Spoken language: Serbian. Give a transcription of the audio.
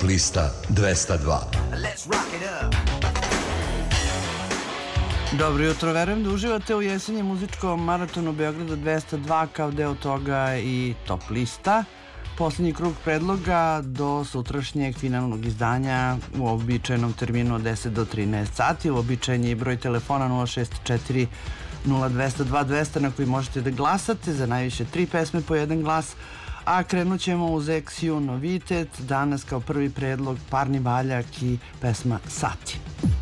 lista 202. Dobro jutro, verujem da uživate u jesenjem muzičkom maratonu Beograda 202, kao deo toga i top lista. Poslednji krug predloga do sutrašnjeg finalnog izdanja u običajnom terminu od 10 do 13 sati. Uobičajen je i broj telefona 064 0202 200 na koji možete da glasate za najviše 3 pesme po jedan glas. A krenut ćemo uz XU novitet, danas kao prvi predlog Parni Valjak i pesma Sati.